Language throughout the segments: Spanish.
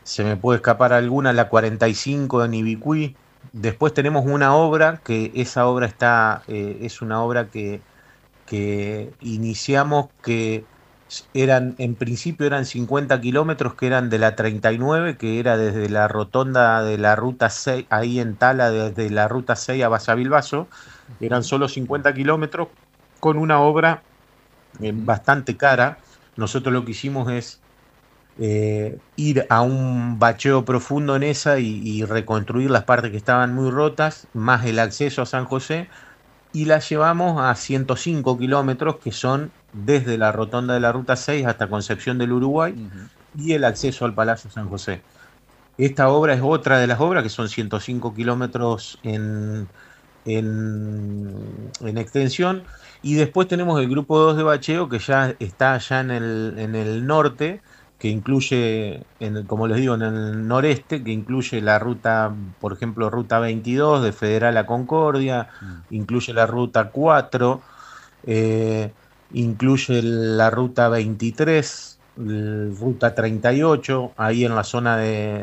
se me puede escapar alguna, la 45 en Ibicuí. Después tenemos una obra, que esa obra es una obra que iniciamos, que en principio eran 50 kilómetros, que eran de la 39, que era desde la rotonda de la ruta 6, ahí en Tala, desde la ruta 6 a Basavilbaso, eran solo 50 kilómetros, con una obra bastante cara. Nosotros lo que hicimos es ir a un bacheo profundo en esa y reconstruir las partes que estaban muy rotas, más el acceso a San José, y la llevamos a 105 kilómetros, que son desde la rotonda de la Ruta 6 hasta Concepción del Uruguay, y el acceso al Palacio San José. Esta obra es otra de las obras, que son 105 kilómetros en extensión. Y después tenemos el grupo 2 de bacheo, que ya está allá en el norte, que incluye, como les digo, en el noreste, que incluye la ruta, por ejemplo, ruta 22 de Federal a Concordia, incluye la ruta 4, eh, incluye la ruta 23, ruta 38, ahí en la zona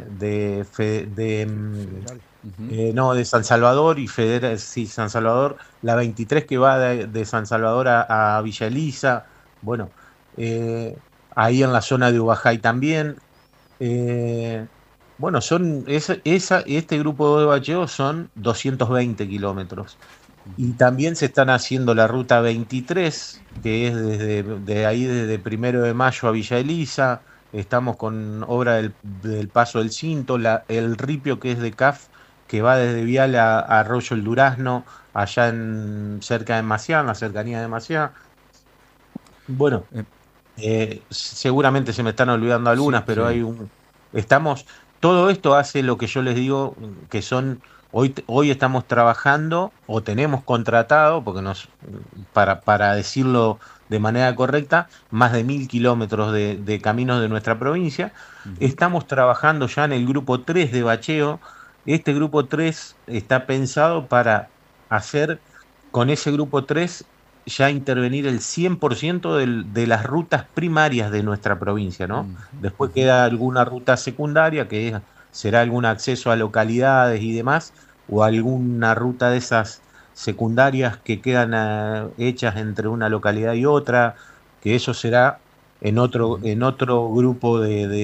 no, de San Salvador y Federal, sí, San Salvador, la 23 que va de San Salvador a Villa Elisa, bueno, eh, ahí en la zona de Ubajay también. eh, bueno, este grupo de bacheo son 220 kilómetros. Y también se están haciendo la ruta 23, que es de ahí, desde 1 de Mayo a Villa Elisa. Estamos con obra del Paso del Cinto, el ripio, que es de CAF, que va desde Vial a Arroyo el Durazno, allá cerca de Maciá, en la cercanía de Maciá. Bueno, seguramente se me están olvidando algunas, Sí, pero sí. estamos, todo esto hace lo que yo les digo, que son, hoy estamos trabajando o tenemos contratado, porque para decirlo de manera correcta, más de 1.000 kilómetros de caminos de nuestra provincia. Estamos trabajando ya en el grupo 3 de bacheo. Este grupo 3 está pensado para hacer, con ese grupo 3, ya intervenir el 100% de las rutas primarias de nuestra provincia, ¿no? Después queda alguna ruta secundaria, será algún acceso a localidades y demás, o alguna ruta de esas secundarias que quedan hechas entre una localidad y otra, que eso será en otro grupo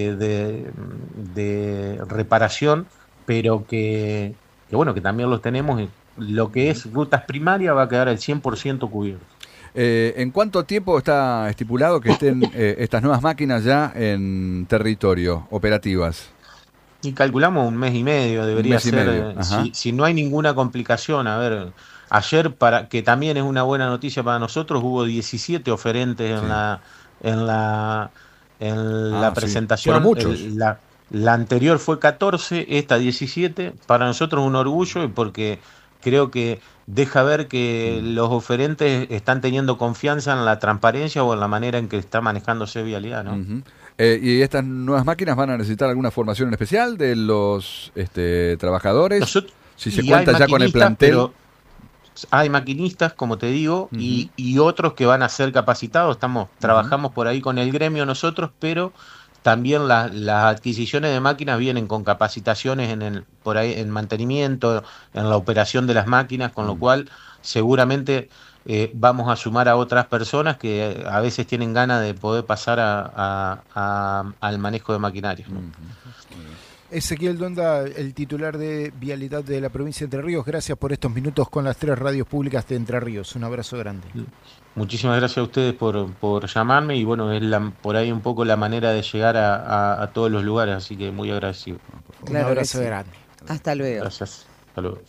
de reparación, pero que bueno, que también los tenemos. Lo que es rutas primarias va a quedar al 100% cubierto. ¿En cuánto tiempo está estipulado que estén estas nuevas máquinas ya en territorio, operativas? Y calculamos 1 mes y medio, Un debería mes y ser, medio. Ajá. si no hay ninguna complicación. A ver, ayer, que también es una buena noticia para nosotros, hubo 17 oferentes en Sí. la, en la, en Ah, la sí. Fueron presentación. muchos. La anterior fue 14, esta 17. Para nosotros es un orgullo, porque creo que deja ver que los oferentes están teniendo confianza en la transparencia o en la manera en que está manejándose Vialidad, ¿no? Ujú. ¿Y estas nuevas máquinas van a necesitar alguna formación en especial de los trabajadores? Nosotros, Si se y hay cuenta ya con el maquinistas, plantel. pero hay maquinistas, como te digo, Ujú. y otros que van a ser capacitados. Ujú. Trabajamos por ahí con el gremio nosotros, pero también las adquisiciones de máquinas vienen con capacitaciones por ahí en mantenimiento, en la operación de las máquinas, con lo cual seguramente vamos a sumar a otras personas que a veces tienen ganas de poder pasar al manejo de maquinarias, ¿no? Ezequiel Donda, el titular de Vialidad de la provincia de Entre Ríos, gracias por estos minutos con las 3 radios públicas de Entre Ríos. Un abrazo grande. Muchísimas gracias a ustedes por llamarme, y bueno, es por ahí un poco la manera de llegar a todos los lugares, así que muy agradecido. Un Claro que abrazo sí. grande. Hasta luego. Gracias. Hasta luego.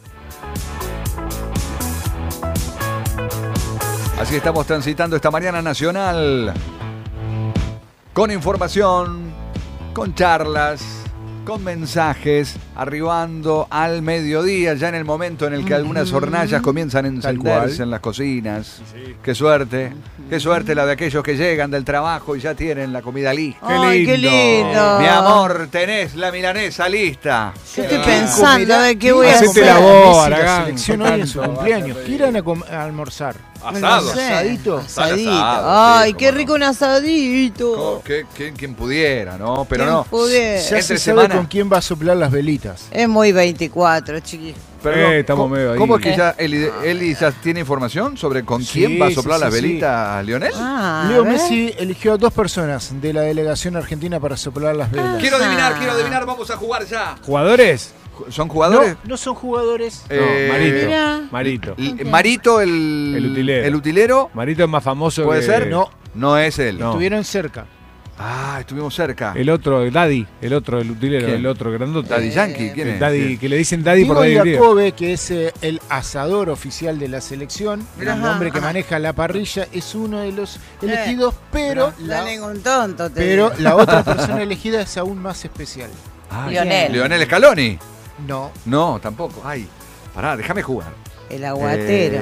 Así estamos transitando esta mañana nacional con información, con charlas, con mensajes arribando al mediodía, ya en el momento en el que algunas hornallas comienzan a encenderse en las cocinas. Sí. Qué suerte la de aquellos que llegan del trabajo y ya tienen la comida lista. ¡Ay, qué lindo! Mi amor, tenés la milanesa lista. Yo estoy pensando a ver qué voy a Hacete hacer. la voz, La Aragán. selección hoy en su cumpleaños. ¿Qué irán a almorzar? Asado. No sé. ¿Asadito? Asadito. Asado, Ay, sí, qué cómo rico un asadito. Quien pudiera, ¿no? Pero ¿Quién no. pudiera? Ya Entre se sabe semana. con quién va a soplar las velitas. Es muy 24, chiquis. Perdón, estamos medio ahí. ¿Cómo es que ya Eli ya tiene información sobre con quién Sí, va a sí, soplar sí, las sí. velitas, Lionel? Ah, Leo a ver. Messi eligió a 2 personas de la delegación argentina para soplar las velas. Quiero adivinar, vamos a jugar ya. ¿Jugadores? ¿Son jugadores? No son jugadores. Marito. Mira. Marito. Marito, el utilero. El utilero, Marito es más famoso ¿puede que... ser? No. No es él. No. Estuvieron cerca. Ah, estuvimos cerca. El otro, Daddy. El otro, el utilero. ¿Quién? El otro grandote. Daddy Yankee, ¿quién es? Daddy, que le dicen Daddy por Diego Daddy griego. Jacobe, que es el asador oficial de la selección, el Ajá, hombre que ajá. maneja la parrilla, es uno de los elegidos, pero No es ningún tonto. pero la otra persona elegida es aún más especial. Ah, Lionel. Lionel Scaloni. No, No, tampoco. Ay, pará, déjame jugar. El aguatero.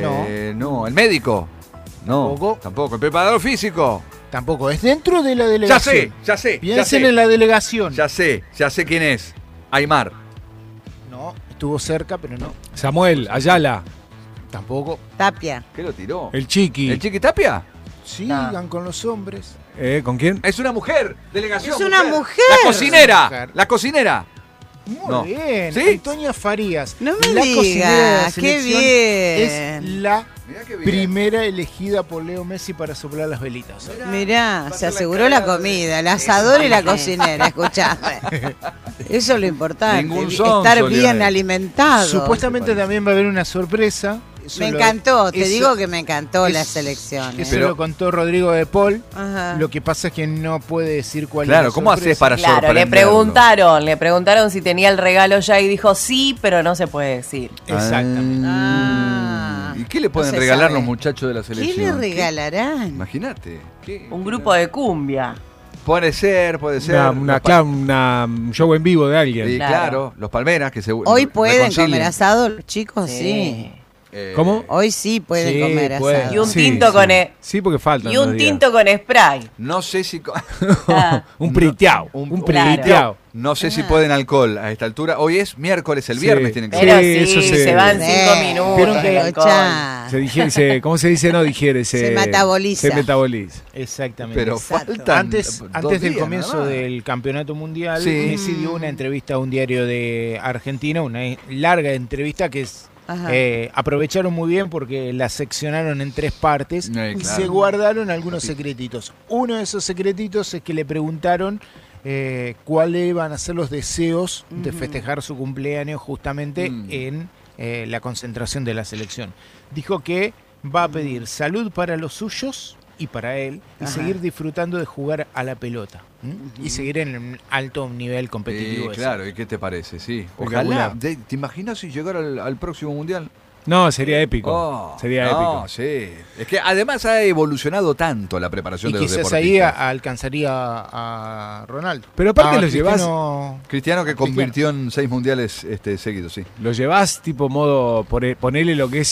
No, el médico. No, tampoco. El preparador físico. tampoco. Es dentro de la Ya delegación. sé. Piensen en la delegación. Ya sé quién es. Aymar. No, estuvo cerca, pero no. Samuel, Ayala, Tampoco. Tapia. ¿Qué lo tiró? el Chiqui. ¿El Chiqui Tapia? Sigan con los hombres. ¿Con quién? Es una mujer. Delegación. Es una mujer. La cocinera. Mujer. La cocinera. Muy No. bien. ¿Sí? Antonia Farías. No me la cocinera de la digas, qué selección bien. es la Mirá qué bien. primera elegida por Leo Messi para soplar las velitas. Mirá, se aseguró la comida, el asador y la cocinera, escuchame. Eso es lo importante, Ningún sonso, estar bien Lionel. alimentado. Supuestamente también va a haber una sorpresa. Eso Me lo- encantó, te eso- digo que me encantó la es- selección. Eso Pero- lo contó Rodrigo de Paul. Ajá. Lo que pasa es que no puede decir cuál es Claro, la ¿cómo sorpresa. haces para Claro, sorprenderlo? le preguntaron si tenía el regalo ya y dijo sí, pero no se puede decir. Exactamente. Ah. ¿Y qué le pueden No se regalar sabe. los muchachos de la ¿Qué selección? le regalarán? Imagínate. Un grupo de cumbia. Puede ser. Un show en vivo de alguien. Y Claro. claro, los palmeras que se Hoy pueden reconcilian. comer asado los chicos, sí. ¿Cómo? Hoy sí pueden Sí, comer pueden. asado. Y un Sí, tinto sí. con e- Sí, porque faltan Y un dos días. tinto con spray. No sé si Ah. Un priteado. un priteado. no sé si pueden alcohol a esta altura. Hoy es miércoles, el Sí. viernes tienen que Sí, Pero ser. sí, eso se van Sí. 5 minutos. Vieron que- de alcohol. Escuchá. Se digiere, ¿cómo se dice? No digiere. Se metaboliza. Se metaboliza. Exactamente. Pero Exacto. faltan Antes dos del días comienzo nada más. del campeonato mundial, Sí. Messi dio una entrevista a un diario de Argentina, una larga entrevista que Ajá. aprovecharon muy bien porque la seccionaron en 3 partes y Claro. se guardaron algunos secretitos. Uno de esos secretitos es que le preguntaron cuáles iban a ser los deseos de festejar su cumpleaños justamente en la concentración de la selección. Dijo que va a pedir salud para los suyos y para él y Ajá. seguir disfrutando de jugar a la pelota y seguir en un alto nivel competitivo. Claro, ¿y qué te parece? Sí. Espectacular. Ojalá. ¿Te imaginas si llegara al próximo mundial? No, sería épico. Oh, sería no, épico. sí. Es que además ha evolucionado tanto la preparación Y de los quizás ahí deportistas. alcanzaría a Ronaldo. Pero aparte Ah, lo llevas, Cristiano que Cristiano. convirtió en 6 mundiales seguidos, sí. lo llevas tipo modo, ponele lo que es,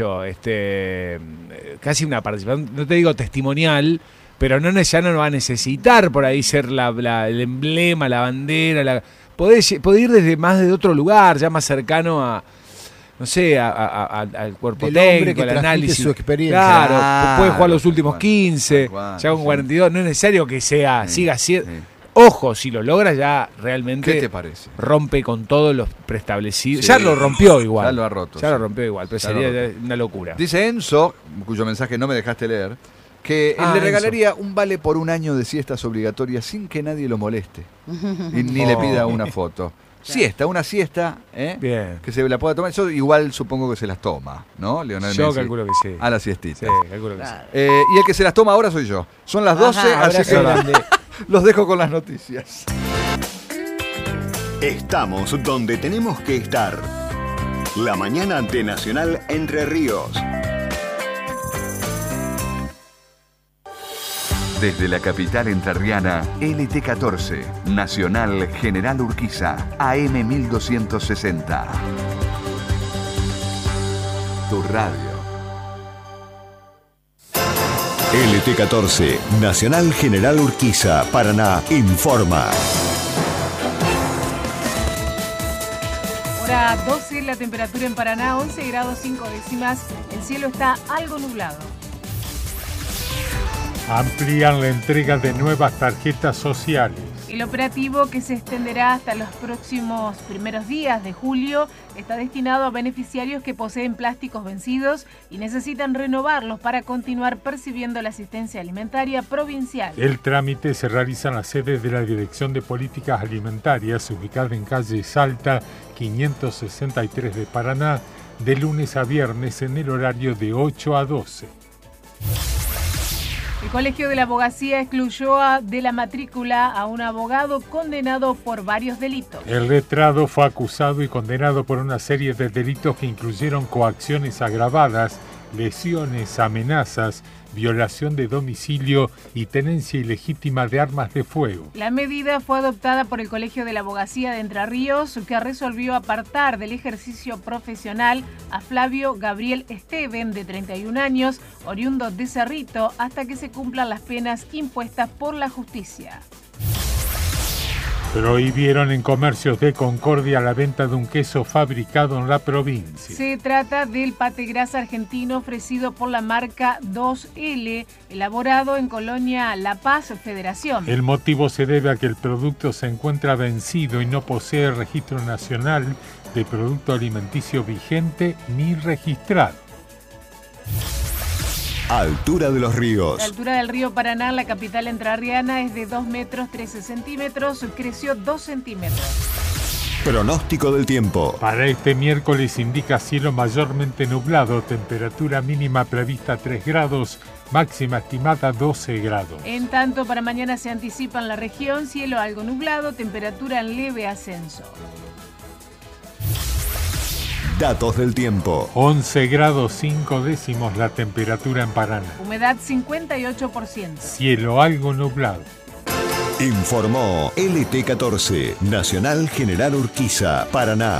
casi una participación, no te digo testimonial, pero ya no va a necesitar por ahí ser el emblema, la bandera, podés ir desde más de otro lugar, ya más cercano a, no sé, al cuerpo Del hombre técnico, que al transmite análisis. su experiencia. Claro, Claro, puede jugar los tal últimos cual, 15, tal cual, ya con sí. 42, no es necesario que siga siendo. Sí. Ojo, si lo logra ya realmente ¿Qué te parece? rompe con todos los preestablecidos. Sí. Ya lo rompió igual. Ya lo ha roto, Ya sí. lo rompió igual, pero Ya lo sería rompió. una locura. Dice Enzo, cuyo mensaje no me dejaste leer, que Ah, le Enzo. regalaría un vale por un año de siestas obligatorias sin que nadie lo moleste y ni le pida una foto. Una siesta, Bien. que se la pueda tomar. Yo igual supongo que se las toma, ¿no? Lionel Yo Messi. calculo que sí. A la siestita. Sí, calculo que sí. Claro. Y el que se las toma ahora soy yo. Son las 12, Ajá, así abrazo que grande. los dejo con las noticias. Estamos donde tenemos que estar. La mañana de Nacional Entre Ríos. Desde la capital entrerriana, LT14, Nacional General Urquiza, AM 1260. Tu radio. LT14, Nacional General Urquiza, Paraná, informa. Hora 12, la temperatura en Paraná, 11 grados 5 décimas. El cielo está algo nublado. Amplían la entrega de nuevas tarjetas sociales. El operativo, que se extenderá hasta los próximos primeros días de julio, está destinado a beneficiarios que poseen plásticos vencidos y necesitan renovarlos para continuar percibiendo la asistencia alimentaria provincial. El trámite se realiza en la sede de la Dirección de Políticas Alimentarias, ubicada en calle Salta 563 de Paraná, de lunes a viernes en el horario de 8 a 12. El Colegio de la Abogacía excluyó de la matrícula a un abogado condenado por varios delitos. El letrado fue acusado y condenado por una serie de delitos que incluyeron coacciones agravadas, lesiones, amenazas, violación de domicilio y tenencia ilegítima de armas de fuego. La medida fue adoptada por el Colegio de la Abogacía de Entre Ríos, que resolvió apartar del ejercicio profesional a Flavio Gabriel Esteven, de 31 años, oriundo de Cerrito, hasta que se cumplan las penas impuestas por la justicia. Prohibieron en comercios de Concordia la venta de un queso fabricado en la provincia. Se trata del pate grasa argentino ofrecido por la marca 2L, elaborado en Colonia La Paz, Federación. El motivo se debe a que el producto se encuentra vencido y no posee registro nacional de producto alimenticio vigente ni registrado. Altura de los ríos. La altura del río Paraná, la capital entrerriana, es de 2 metros 13 centímetros, creció 2 centímetros. Pronóstico del tiempo. Para este miércoles indica cielo mayormente nublado, temperatura mínima prevista 3 grados, máxima estimada 12 grados. En tanto, para mañana se anticipa en la región cielo algo nublado, temperatura en leve ascenso. Datos del tiempo. 11 grados 5 décimos la temperatura en Paraná. Humedad 58%. Cielo algo nublado. Informó LT14, Nacional General Urquiza, Paraná.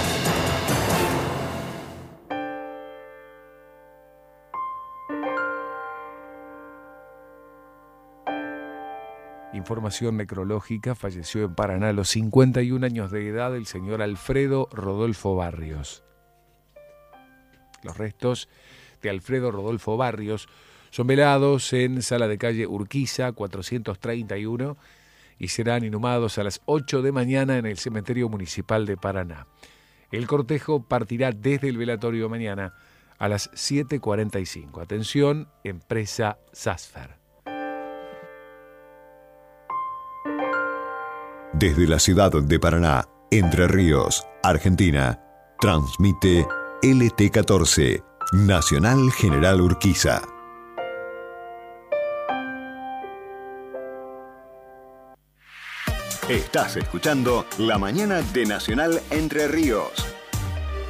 Información necrológica: falleció en Paraná a los 51 años de edad el señor Alfredo Rodolfo Barrios. Los restos de Alfredo Rodolfo Barrios son velados en Sala de Calle Urquiza 431 y serán inhumados a las 8 de mañana en el Cementerio Municipal de Paraná. El cortejo partirá desde el velatorio mañana a las 7:45. Atención, empresa Sasfer. Desde la ciudad de Paraná, Entre Ríos, Argentina, transmite LT14, Nacional General Urquiza. Estás escuchando La Mañana de Nacional Entre Ríos.